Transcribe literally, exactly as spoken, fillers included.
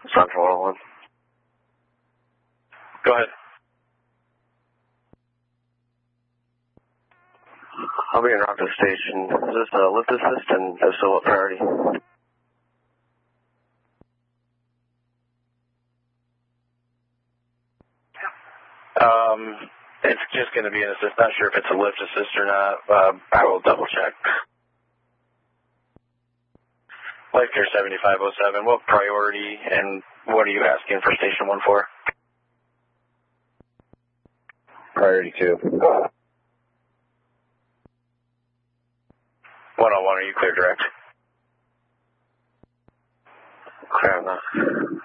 Central one oh one. Go ahead. I'll be en route to the station. Is this a lift assist, and if so, what priority? Um, it's just going to be an assist. Not sure if it's a lift assist or not. Uh, I will double check. LifeCare seventy-five oh seven, what priority and what are you asking for Station one for? Priority two. one oh one, are you clear direct? Clear enough.